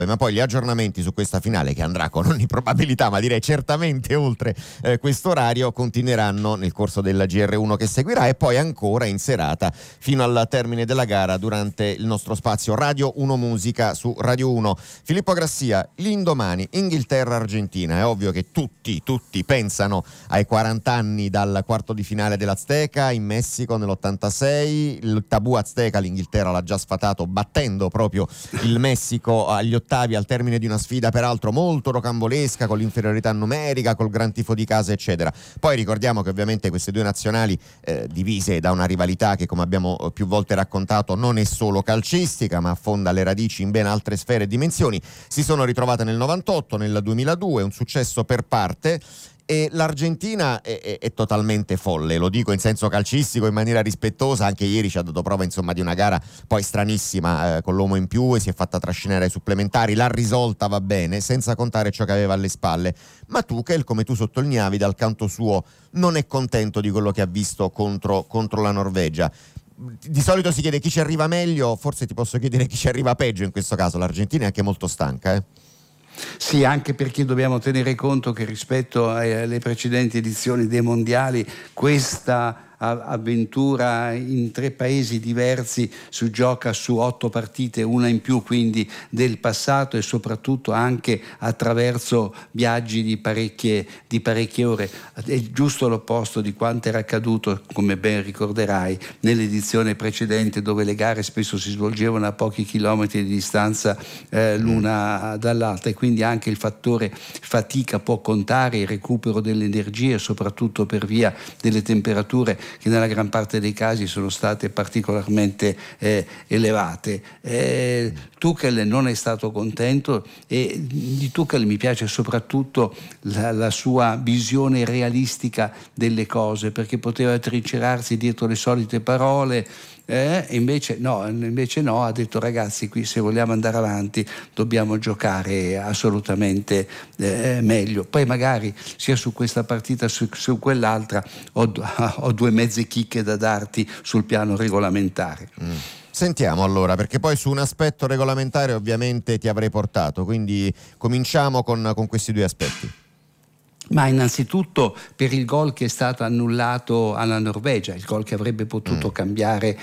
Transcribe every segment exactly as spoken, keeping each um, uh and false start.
ma poi gli aggiornamenti su questa finale, che andrà con ogni probabilità, ma direi certamente oltre eh, questo orario, continueranno nel corso della G R uno che seguirà, e poi ancora in serata fino al termine della gara durante il nostro spazio Radio uno Musica su Radio uno. Filippo Grassia, l'indomani Inghilterra-Argentina, è ovvio che tutti, tutti pensano ai quaranta anni dal quarto di finale dell'Azteca in Messico nell'ottantasei, il tabù Azteca l'Inghilterra l'ha già sfatato battendo proprio il Messico agli ottavi al termine di una sfida peraltro molto rocambolesca, con l'inferiorità numerica, col gran tifo di casa eccetera. Poi ricordiamo che ovviamente queste due nazionali eh, divise da una rivalità che, come abbiamo più volte raccontato, non è solo calcistica ma affonda le radici in ben altre sfere e dimensioni, si sono ritrovate nel novantotto, nel duemiladue, un successo per parte. E l'Argentina è, è, è totalmente folle, lo dico in senso calcistico, in maniera rispettosa. Anche ieri ci ha dato prova insomma di una gara poi stranissima, eh, con l'uomo in più, e si è fatta trascinare ai supplementari, l'ha risolta, va bene, senza contare ciò che aveva alle spalle. Ma Tuchel, come tu sottolineavi, dal canto suo non è contento di quello che ha visto contro, contro la Norvegia. Di solito si chiede chi ci arriva meglio, forse ti posso chiedere chi ci arriva peggio in questo caso. L'Argentina è anche molto stanca, eh? Sì, anche perché dobbiamo tenere conto che rispetto alle precedenti edizioni dei mondiali, questa avventura in tre paesi diversi si gioca su otto partite, una in più quindi del passato, e soprattutto anche attraverso viaggi di parecchie, di parecchie ore. È giusto l'opposto di quanto era accaduto, come ben ricorderai, nell'edizione precedente, dove le gare spesso si svolgevano a pochi chilometri di distanza eh, l'una dall'altra, e quindi anche il fattore fatica può contare, il recupero delle energie, soprattutto per via delle temperature che nella gran parte dei casi sono state particolarmente eh, elevate. Eh, Tuchel non è stato contento, e di Tuchel mi piace soprattutto la, la sua visione realistica delle cose, perché poteva trincerarsi dietro le solite parole. Eh, invece no, invece no, ha detto: ragazzi, qui se vogliamo andare avanti dobbiamo giocare assolutamente eh, meglio. Poi magari sia su questa partita su, su quell'altra ho, ho due mezze chicche da darti sul piano regolamentare. Mm. Sentiamo allora, perché poi su un aspetto regolamentare ovviamente ti avrei portato, quindi cominciamo con, con questi due aspetti. Ma innanzitutto per il gol che è stato annullato alla Norvegia, il gol che avrebbe potuto mm. cambiare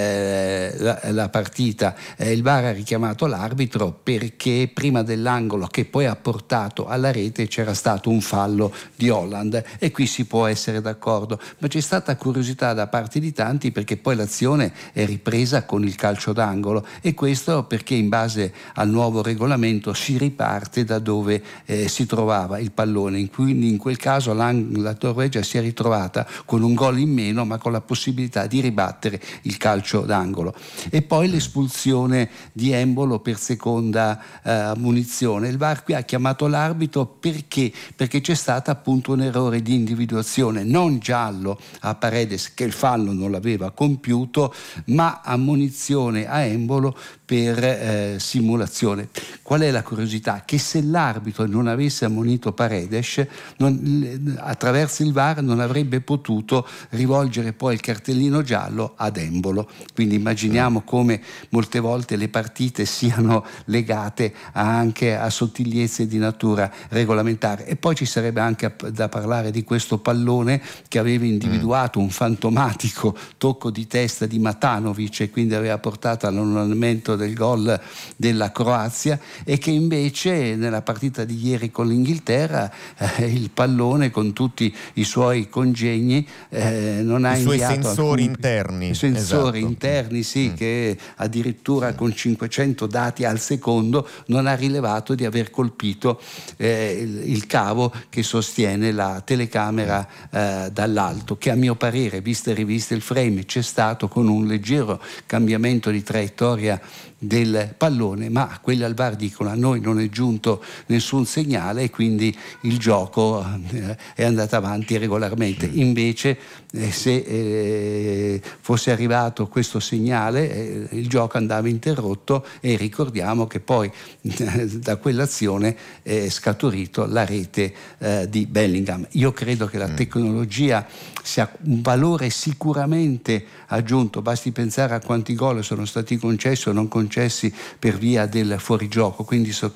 eh, la, la partita. Eh, il V A R ha richiamato l'arbitro perché prima dell'angolo che poi ha portato alla rete c'era stato un fallo di Haaland, e qui si può essere d'accordo, ma c'è stata curiosità da parte di tanti perché poi l'azione è ripresa con il calcio d'angolo, e questo perché in base al nuovo regolamento si riparte da dove eh, si trovava il pallone, in cui in quel caso la Norvegia si è ritrovata con un gol in meno, ma con la possibilità di ribattere il calcio d'angolo. E poi l'espulsione di Embolo per seconda eh, munizione. Il V A R qui ha chiamato l'arbitro perché? Perché c'è stato appunto un errore di individuazione, non giallo a Paredes, che il fallo non l'aveva compiuto, ma ammonizione a Embolo per eh, simulazione. Qual è la curiosità? Che se l'arbitro non avesse ammonito Paredes, non, attraverso il V A R non avrebbe potuto rivolgere poi il cartellino giallo ad Embolo. Quindi immaginiamo come molte volte le partite siano legate anche a sottigliezze di natura regolamentare. E poi ci sarebbe anche da parlare di questo pallone che aveva individuato un fantomatico tocco di testa di Matanovic, e quindi aveva portato all'annullamento del gol della Croazia, e che invece nella partita di ieri con l'Inghilterra eh, il pallone con tutti i suoi congegni eh, non ha I suoi inviato sensori alcun... interni sensori esatto. interni sì mm. che addirittura con cinquecento dati al secondo non ha rilevato di aver colpito eh, il, il cavo che sostiene la telecamera eh, dall'alto, che a mio parere, viste e riviste il frame, c'è stato con un leggero cambiamento di traiettoria del pallone, ma quelli al V A R dicono: a noi non è giunto nessun segnale, e quindi il gioco eh, è andato avanti regolarmente. Invece eh, se eh, fosse arrivato questo segnale eh, il gioco andava interrotto, e ricordiamo che poi eh, da quell'azione è scaturito la rete eh, di Bellingham. Io credo che la tecnologia sia un valore sicuramente aggiunto, basti pensare a quanti gol sono stati concessi o non concessi concessi per via del fuorigioco, quindi